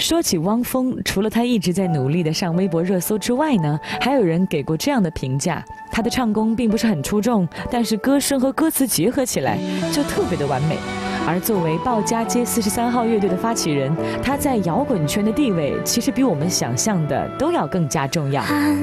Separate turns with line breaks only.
说起汪峰，除了他一直在努力的上微博热搜之外呢，还有人给过这样的评价：他的唱功并不是很出众，但是歌声和歌词结合起来就特别的完美。而作为鲍家街43号乐队的发起人，他在摇滚圈的地位其实比我们想象的都要更加重要。